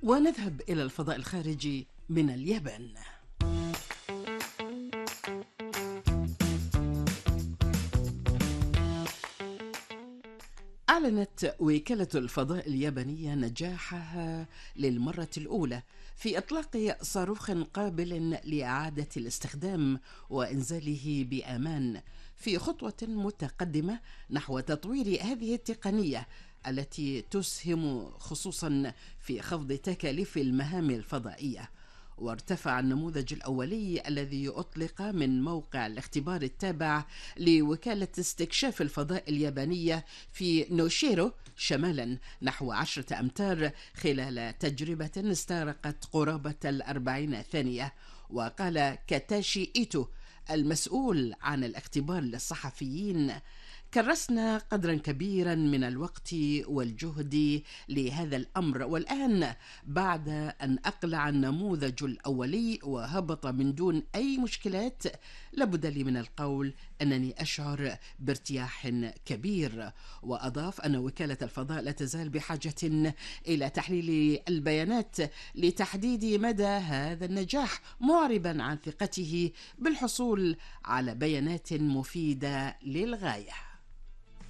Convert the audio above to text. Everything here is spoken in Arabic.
ونذهب إلى الفضاء الخارجي من اليابان. أعلنت وكالة الفضاء اليابانية نجاحها للمرة الأولى في إطلاق صاروخ قابل لإعادة الاستخدام وإنزاله بأمان، في خطوة متقدمة نحو تطوير هذه التقنية التي تسهم خصوصا في خفض تكاليف المهام الفضائية. وارتفع النموذج الأولي الذي أطلق من موقع الاختبار التابع لوكالة استكشاف الفضاء اليابانية في نوشيرو شمالا نحو 10 أمتار خلال تجربة استغرقت قرابة 40 ثانية. وقال كاتاشي إيتو المسؤول عن الاختبار للصحفيين: كرسنا قدرا كبيرا من الوقت والجهد لهذا الأمر، والآن بعد أن أقلع النموذج الأولي وهبط من دون أي مشكلات، لابد لي من القول أنني أشعر بارتياح كبير. وأضاف أن وكالة الفضاء لا تزال بحاجة إلى تحليل البيانات لتحديد مدى هذا النجاح، معربا عن ثقته بالحصول على بيانات مفيدة للغاية.